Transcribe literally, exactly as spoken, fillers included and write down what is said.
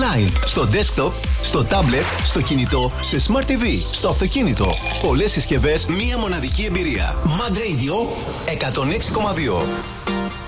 online, στο desktop, στο tablet, στο κινητό, σε Smart τι βι, στο αυτοκίνητο. Πολλές συσκευές, μία μοναδική εμπειρία. Mad Radio εκατόν έξι κόμμα δύο.